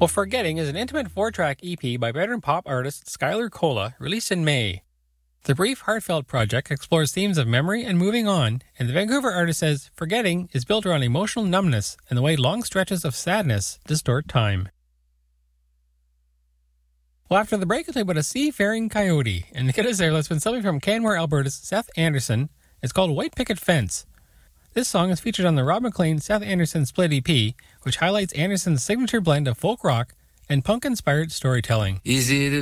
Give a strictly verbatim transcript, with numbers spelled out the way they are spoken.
Well, Forgetting is an intimate four-track E P by veteran pop artist Skylar Cola, released in May. The brief, heartfelt project explores themes of memory and moving on, and the Vancouver artist says Forgetting is built around emotional numbness and the way long stretches of sadness distort time. Well, after the break, we'll talk about a seafaring coyote. And to get us there, let's spin something from Canmore, Alberta's Seth Anderson. It's called White Picket Fence. This song is featured on the Rob McLean Seth Anderson Split E P, which highlights Anderson's signature blend of folk rock and punk-inspired storytelling. Easy to